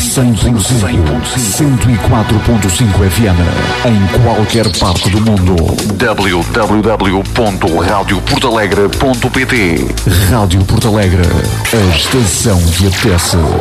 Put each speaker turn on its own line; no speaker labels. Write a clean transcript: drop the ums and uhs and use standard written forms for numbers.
104.5 FM em qualquer parte do mundo. www.radioportalegre.pt. Rádio Porto Alegre, a estação que apetece.